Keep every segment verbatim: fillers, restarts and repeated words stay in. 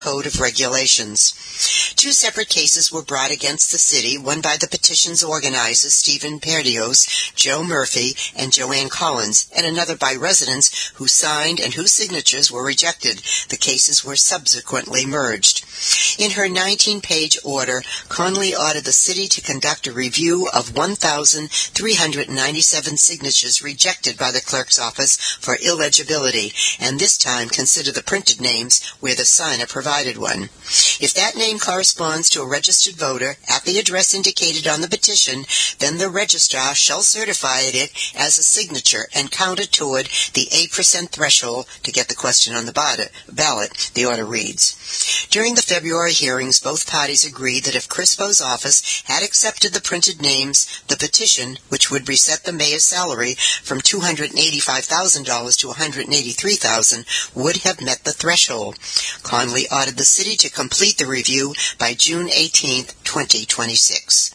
Code of Regulations. Two separate cases were brought against the city, one by the petition's organizers, Stephen Perdios, Joe Murphy, and Joanne Collins, and another by residents who signed and whose signatures were rejected. The cases were subsequently merged. In her nineteen-page order, Conley ordered the city to conduct a review of one thousand three hundred ninety-seven signatures rejected by the clerk's office for illegibility, and this time consider the printed names where the signer provided one. If that name corresponds to a registered voter at the address indicated on the petition, then the registrar shall certify it as a signature and count it toward the eight percent threshold to get the question on the ballot, the order reads. During the February hearings, both parties agreed that if Crispo's office had accepted the printed names, the petition, which would reset the mayor's salary from two hundred eighty-five thousand dollars to one hundred eighty-three thousand dollars, would have met the threshold. Conley ordered the city to complete the review by June eighteenth, twenty twenty-six.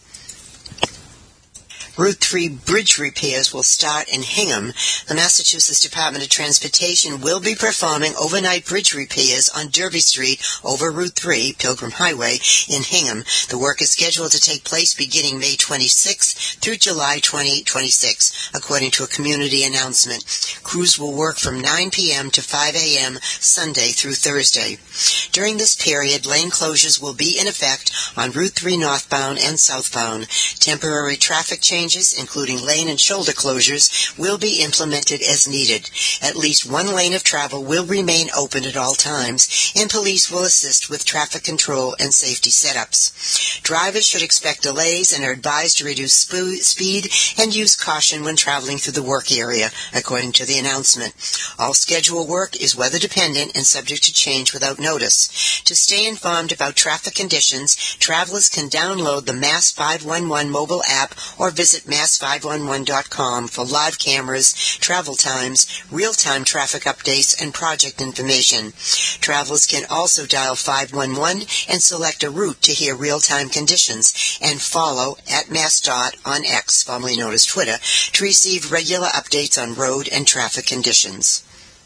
Route three bridge repairs will start in Hingham. The Massachusetts Department of Transportation will be performing overnight bridge repairs on Derby Street over Route three, Pilgrim Highway, in Hingham. The work is scheduled to take place beginning May twenty-sixth through July twenty twenty-six, according to a community announcement. Crews will work from nine p.m. to five a.m. Sunday through Thursday. During this period, lane closures will be in effect on Route three northbound and southbound. Temporary traffic changes, including lane and shoulder closures, will be implemented as needed. At least one lane of travel will remain open at all times, and police will assist with traffic control and safety setups. Drivers should expect delays and are advised to reduce sp- speed and use caution when traveling through the work area, according to the announcement. All scheduled work is weather dependent and subject to change without notice. To stay informed about traffic conditions, travelers can download the Mass five one one mobile app or visit mass five one one dot com for live cameras, travel times, real-time traffic updates, and project information. Travelers can also dial five one one and select a route to hear real-time conditions, and follow at MassDOT on X, formerly known as Twitter, to receive regular updates on road and traffic conditions.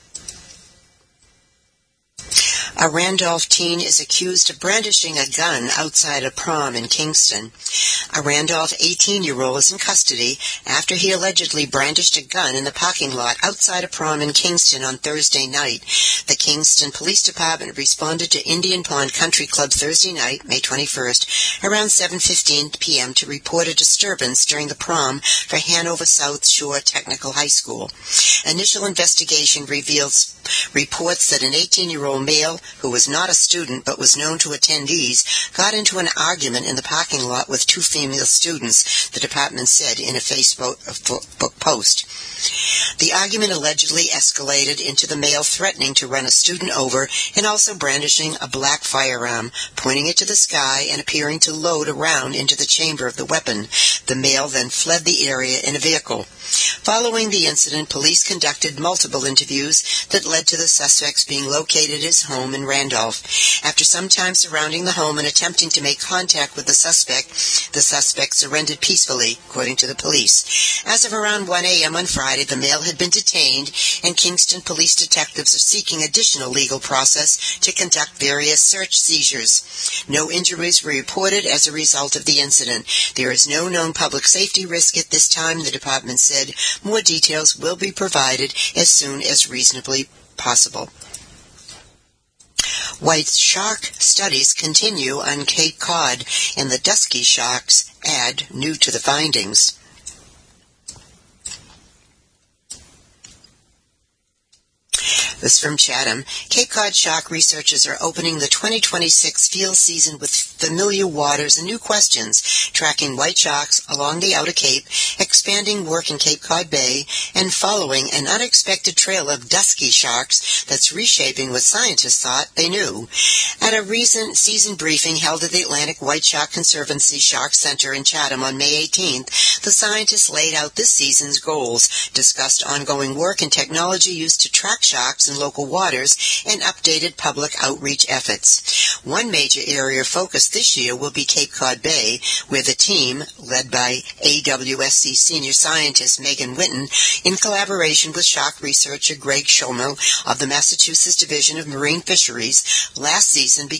A Randolph teen is accused of brandishing a gun outside a prom in Kingston. A Randolph eighteen-year-old is in custody after he allegedly brandished a gun in the parking lot outside a prom in Kingston on Thursday night. The Kingston Police Department responded to Indian Pond Country Club Thursday night, May twenty-first, around seven fifteen p.m. to report a disturbance during the prom for Hanover South Shore Technical High School. Initial investigation reveals reports that an eighteen-year-old male who was not a student but was known to attendees got into an argument in the parking lot with two female students, the department said in a Facebook post. The argument allegedly escalated into the male threatening to run a student over and also brandishing a black firearm, pointing it to the sky and appearing to load a round into the chamber of the weapon. The male then fled the area in a vehicle. Following the incident, police conducted multiple interviews that led to the suspects being located at his home in Randolph. After some time surrounding the home and attempting to make contact with the suspect, the suspect surrendered peacefully, according to the police. As of around one a.m. on Friday, the male had been detained, and Kingston police detectives are seeking additional legal process to conduct various search seizures. No injuries were reported as a result of the incident. There is no known public safety risk at this time, the department said. More details will be provided as soon as reasonably possible. White shark studies continue on Cape Cod, and the dusky sharks add new to the findings. This from Chatham. Cape Cod shark researchers are opening the twenty twenty-six field season with familiar waters and new questions, tracking white sharks along the Outer Cape, expanding work in Cape Cod Bay, and following an unexpected trail of dusky sharks that's reshaping what scientists thought they knew. At a recent season briefing held at the Atlantic White Shark Conservancy Shark Center in Chatham on May eighteenth, the scientists laid out this season's goals, discussed ongoing work and technology used to track sharks in local waters, and updated public outreach efforts. One major area of focus this year will be Cape Cod Bay, where the team, led by A W S C senior scientist Megan Winton, in collaboration with shark researcher Greg Schomel of the Massachusetts Division of Marine Fisheries, last season reason